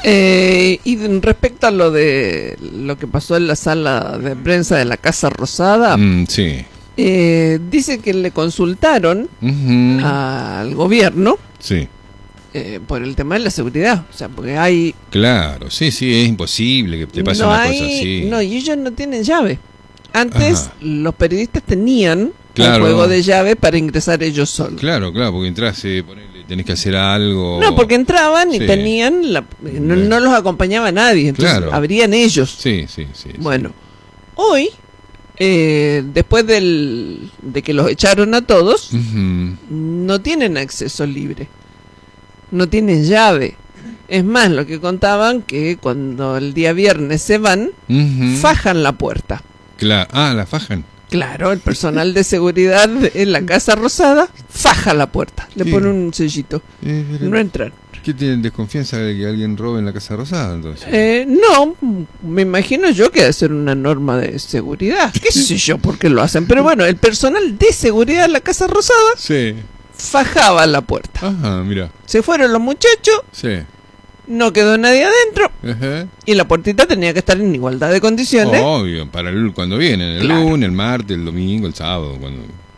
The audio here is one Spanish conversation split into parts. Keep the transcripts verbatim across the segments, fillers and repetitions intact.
Eh, y respecto a lo de lo que pasó en la sala de prensa de la Casa Rosada, mm, sí. eh, dice que le consultaron Uh-huh. al gobierno Sí. eh, por el tema de la seguridad. O sea, porque hay... Claro, sí, sí, es imposible que te pase no una hay, cosa así. No, y ellos no tienen llave. Antes Ajá. los periodistas tenían Claro. un juego de llave para ingresar ellos solos. Claro, claro, porque entras, eh, ponele, tenés que hacer algo. No, porque entraban y Sí. tenían... La, no, no los acompañaba nadie, entonces Claro. abrían ellos. Sí, sí, sí. Bueno, hoy, eh, después del, de que los echaron a todos, Sí. Uh-huh. no tienen acceso libre, no tienen llave. Es más, lo que contaban que cuando el día viernes se van, Uh-huh. fajan la puerta. Claro. Ah, la fajan. Claro, el personal de seguridad en la Casa Rosada faja la puerta, le Sí. pone un sellito, Eh, pero- no entran. ¿Qué tienen desconfianza de que alguien robe en la Casa Rosada entonces? Eh, no, me imagino yo que debe ser una norma de seguridad. ¿Qué sé yo por qué lo hacen? Pero bueno, el personal de seguridad de la Casa Rosada Sí. fajaba la puerta. Ajá, mira. Se fueron los muchachos, Sí. no quedó nadie adentro Ajá. y la puertita tenía que estar en igualdad de condiciones. Obvio, para el, cuando vienen, el Claro. lunes, el martes, el domingo, el sábado. Cuando...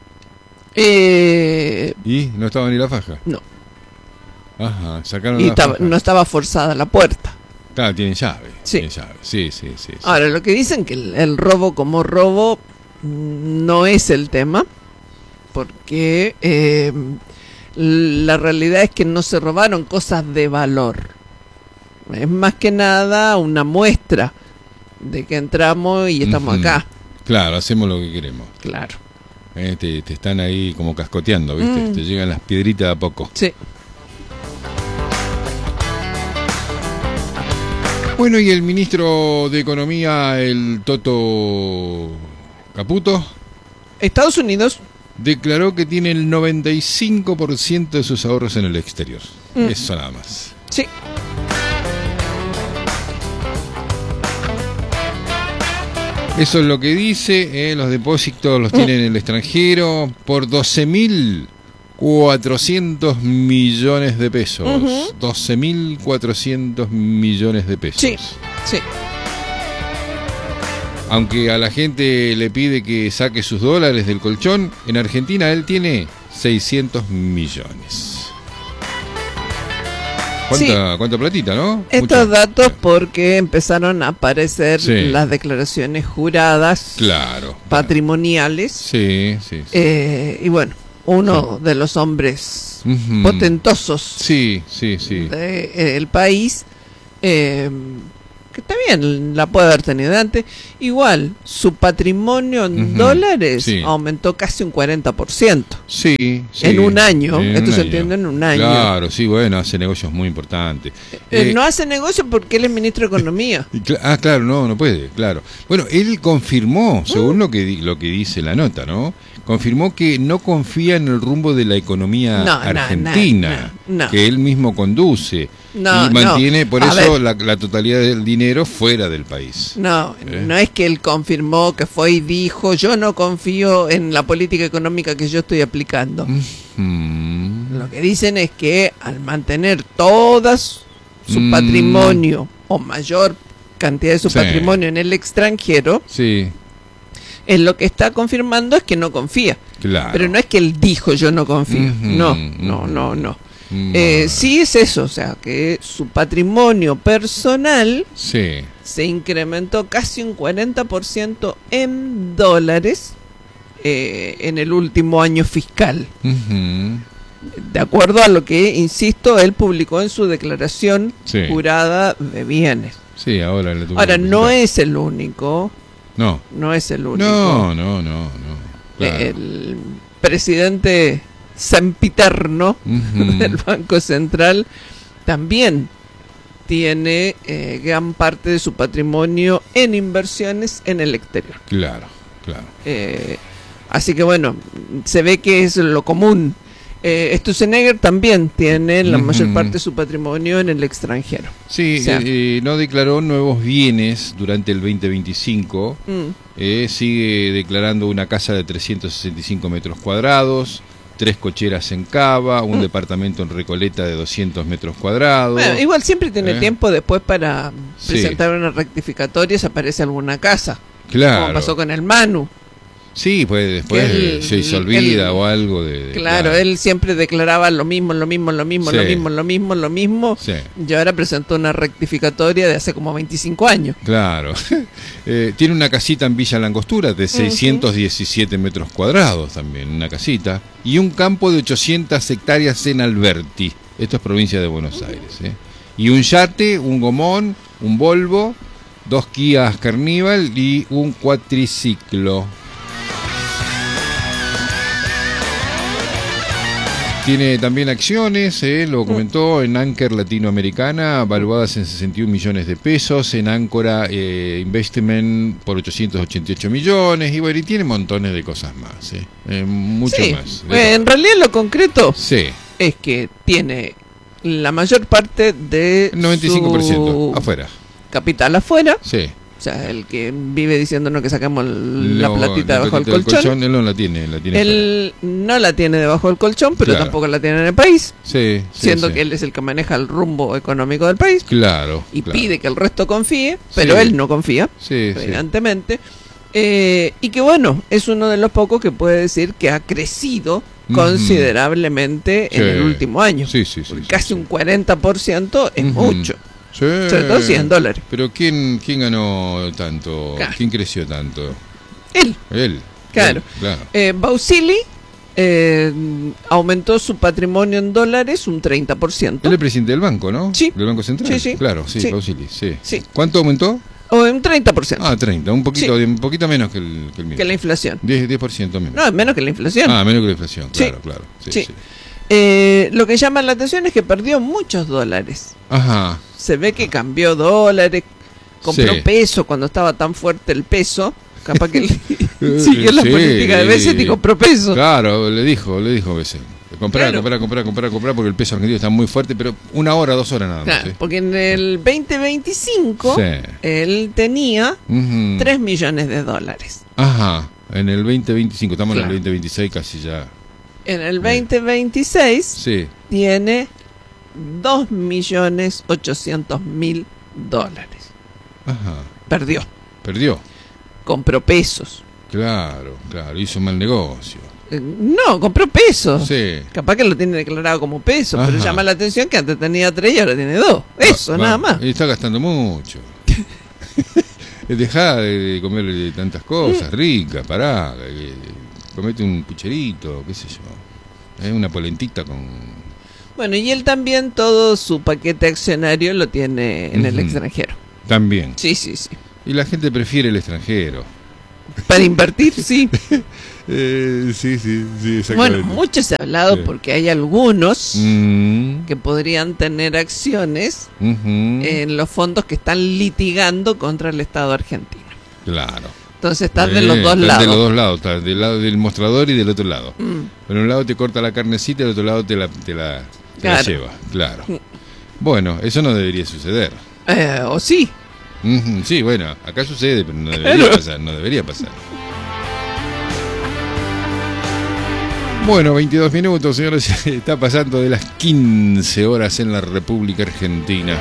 Eh, ¿Y no estaba ni la faja? no, Ajá, sacaron y la estaba, faja. no estaba forzada la puerta. Claro, tienen llave. Sí. Tienen llave. Sí, sí, sí. sí. Ahora, lo que dicen que el, el robo como robo mm, no es el tema, porque eh, la realidad es que no se robaron cosas de valor. Es más que nada una muestra de que entramos y estamos Ujú. acá. Claro, hacemos lo que queremos. Claro. Eh, te, te están ahí como cascoteando, ¿viste? Mm. Te llegan las piedritas a poco. Sí. Bueno, y el ministro de Economía, el Toto Caputo, Estados Unidos. declaró que tiene el noventa y cinco por ciento de sus ahorros en el exterior. Mm. Eso nada más. Sí. Eso es lo que dice, eh, los depósitos los tiene en el extranjero por doce mil cuatrocientos millones de pesos. Ujú. doce mil cuatrocientos millones de pesos. Sí. Sí. Aunque a la gente le pide que saque sus dólares del colchón, en Argentina él tiene seiscientos millones. ¿Cuánta, Sí. cuánta platita, no? Estos Mucha. datos porque empezaron a aparecer Sí. las declaraciones juradas Claro. patrimoniales. Sí, sí. sí. Eh, y bueno, uno de los hombres Ujú. potentosos Sí, sí, sí. del país, eh, que está bien, la puede haber tenido antes, igual su patrimonio en Ujú, dólares sí. aumentó casi un cuarenta por ciento. Sí, sí. En un año, En esto un se año. entiende en un año. Claro, sí, bueno, hace negocios muy importantes. Eh, Eh, no hace negocio porque él es ministro de Economía. y cl- Ah, claro, no, no puede, claro. Bueno, él confirmó, según lo que di- lo que dice la nota, ¿no? Confirmó que no confía en el rumbo de la economía No, no, argentina, no, no. que él mismo conduce No, y mantiene no. por A eso ver. la, la totalidad del dinero fuera del país. No, ¿Eh? no es que él confirmó que fue y dijo, yo no confío en la política económica que yo estoy aplicando. Mm. Lo que dicen es que al mantener todas su Mm. patrimonio o mayor cantidad de su Sí. patrimonio en el extranjero, Sí, él lo que está confirmando es que no confía. claro. Pero no es que él dijo yo no confío. Ujú, No, ujú. no, no, no. Mm, Eh, bueno. sí es eso, o sea, que su patrimonio personal Sí. se incrementó casi un cuarenta por ciento en dólares eh, en el último año fiscal. Ujú. De acuerdo a lo que, insisto, él publicó en su declaración Sí. jurada de bienes. Sí, ahora le tuve Ahora, que no preguntar. es el único, No. no es el único. No, no, no, no. Claro. El presidente sempiterno Ujú. del Banco Central también tiene eh, gran parte de su patrimonio en inversiones en el exterior. Claro, claro. Eh, así que bueno, se ve que es lo común. Eh, Sturzenegger también tiene la Ujú. mayor parte de su patrimonio en el extranjero. Sí, O sea, eh, eh, no declaró nuevos bienes durante el veinte veinticinco. mm, Eh, sigue declarando una casa de trescientos sesenta y cinco metros cuadrados, tres cocheras en Cava, un mm. departamento en Recoleta de doscientos metros cuadrados. Bueno, igual siempre tiene ¿Eh? tiempo después para presentar sí. una rectificatoria si aparece alguna casa. Claro. Como pasó con el Manu. Sí, pues después él, se, se olvida él, o algo de... de claro, claro, él siempre declaraba lo mismo, lo mismo, lo mismo, sí. lo mismo, lo mismo, lo mismo. Sí. Y ahora presentó una rectificatoria de hace como veinticinco años. Claro. eh, tiene una casita en Villa Langostura de seiscientos diecisiete uh-huh. metros cuadrados también, una casita. Y un campo de ochocientas hectáreas en Alberti. Esto es provincia de Buenos Aires. ¿eh? Y un yate, un gomón, un Volvo, dos Kias Carnival y un cuatriciclo. Tiene también acciones, eh, lo comentó, en Anker Latinoamericana, valuadas en sesenta y un millones de pesos, en Áncora eh, Investment por ochocientos ochenta y ocho millones, y bueno, y tiene montones de cosas más, eh, eh, mucho sí. más. Eh, en realidad lo concreto sí. es que tiene la mayor parte de noventa y cinco por ciento su afuera. Capital afuera. Sí. O sea, el que vive diciéndonos que sacamos el, no, la platita la debajo platita del colchón, colchón. Él no la tiene, la tiene él fuera. No la tiene debajo del colchón, pero claro. tampoco la tiene en el país. Sí, sí, siendo sí. que él es el que maneja el rumbo económico del país. Claro. Y claro. pide que el resto confíe, pero sí. él no confía, sí, evidentemente. Sí. Eh, y que bueno, es uno de los pocos que puede decir que ha crecido mm-hmm. considerablemente sí. en el último año. Sí, sí, sí, casi sí. un cuarenta por ciento es mm-hmm. mucho. Sí. Sobre todo cien dólares. Pero ¿quién, quién ganó tanto? Claro. ¿Quién creció tanto? Él. Él. Claro. Él, claro. Eh, Bausili eh, aumentó su patrimonio en dólares un treinta por ciento. Él es el presidente del banco, ¿no? Sí. Del Banco Central. Sí, sí. Claro, sí, sí. Bausili, sí. sí. ¿Cuánto aumentó? O un treinta por ciento. Ah, treinta, un poquito, sí. un poquito menos que el, que el mío. Que la inflación. diez, diez por ciento menos. No, menos que la inflación. Ah, menos que la inflación, claro, sí. claro. Sí, sí. sí. Eh, lo que llama la atención es que perdió muchos dólares. Ajá. Se ve que cambió dólares, compró sí. peso cuando estaba tan fuerte el peso. Capaz que siguió la sí. política de Besset y compró peso. Claro, le dijo, le dijo Besset. Comprar, claro. comprar, comprar, comprar, comprar, porque el peso argentino está muy fuerte, pero una hora, dos horas nada más. Claro, ¿sí? porque en el veinte veinticinco sí. él tenía uh-huh. tres millones de dólares. Ajá, en el veinte veinticinco, estamos claro. en el veinte veintiséis casi ya. En el veinte veintiséis sí. tiene dos millones ochocientos mil dólares. Ajá. Perdió. Perdió. Compró pesos. Claro, claro, hizo mal negocio. Eh, no, compró pesos. Sí. Capaz que lo tiene declarado como peso, Ajá. pero llama la atención que antes tenía tres y ahora tiene dos. Eso, va, nada va. más. Y está gastando mucho. Dejá de comer tantas cosas ricas, pará. Comete un pucherito, qué sé yo. Una polentita con... Bueno, y él también todo su paquete accionario lo tiene en uh-huh. el extranjero. También. Sí, sí, sí. Y la gente prefiere el extranjero. Para invertir, sí. eh, sí, sí, sí, exactamente. Bueno, mucho se ha hablado sí. porque hay algunos mm. que podrían tener acciones uh-huh. en los fondos que están litigando contra el Estado argentino. Claro. Entonces estás eh, de los dos lados. De los dos lados, estás del lado del mostrador y del otro lado. Mm. Por un lado te corta la carnecita y del otro lado te la, te la, te claro. la lleva. Claro. Mm. Bueno, eso no debería suceder. Eh, ¿O sí? Mm-hmm. Sí, bueno, acá sucede, pero no debería claro. pasar, no debería pasar. Bueno, veintidós minutos, señores, está pasando de las quince horas en la República Argentina.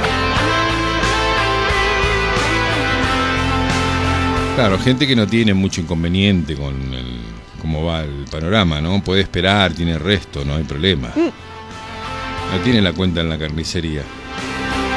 Claro, gente que no tiene mucho inconveniente con el, cómo va el panorama, ¿no? Puede esperar, tiene resto, no hay problema. No tiene la cuenta en la carnicería.